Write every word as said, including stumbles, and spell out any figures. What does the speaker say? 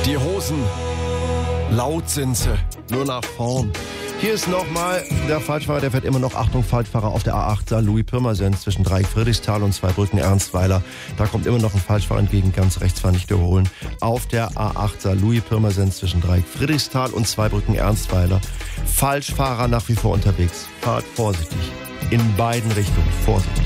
Die Hosen, laut sind sie, nur nach vorn. Hier ist nochmal der Falschfahrer, der fährt immer noch, Achtung, Falschfahrer auf der A acht, Louis-Pirmasens zwischen Dreieck-Friedrichsthal und Zweibrücken-Ernstweiler. Da kommt immer noch ein Falschfahrer entgegen, ganz rechts fahren, nicht überholen. Auf der A acht, Louis-Pirmasens zwischen Dreieck-Friedrichsthal und Zweibrücken-Ernstweiler. Falschfahrer nach wie vor unterwegs. Fahrt vorsichtig. In beiden Richtungen, vorsichtig.